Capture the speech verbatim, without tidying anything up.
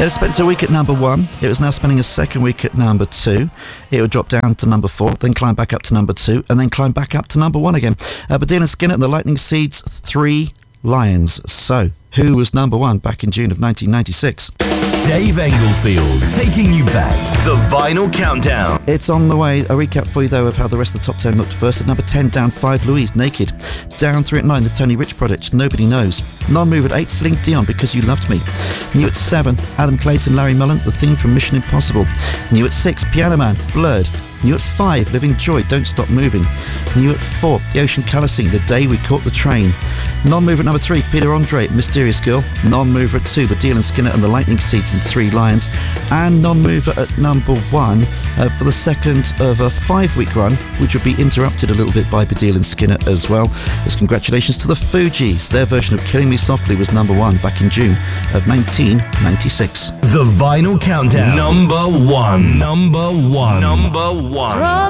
It spent a week at number one. It was now spending a second week at number two. It would drop down to number four, then climb back up to number two, and then climb back up to number one again. Uh, but Dylan Skinner and the Lightning Seeds, Three Lions. So, who was number one back in June of nineteen ninety-six? Dave Englefield, taking you back. The Vinyl Countdown. It's on the way. A recap for you, though, of how the rest of the top ten looked. First at number ten, down five, Louise, Naked. Down three at nine, the Tony Rich Project, Nobody Knows. Non-move at eight, Celine Dion, Because You Loved Me. New at seven, Adam Clayton, Larry Mullen, the theme from Mission Impossible. New at six, Piano Man, Blurred. New at five, Living Joy, Don't Stop Moving. New at four, The Ocean Colour Scene, The Day We Caught the Train. Non-mover at number three, Peter Andre, Mysterious Girl. Non-mover at two, The Dylan Skinner and the Lightning Seeds and Three Lions. And non-mover at number one uh, for the second of a five-week run, which would be interrupted a little bit by Dylan Skinner as well. As congratulations to the Fugees. Their version of Killing Me Softly was number one back in June of nineteen ninety-six. The Vinyl Countdown. Number one. Number one. Number one.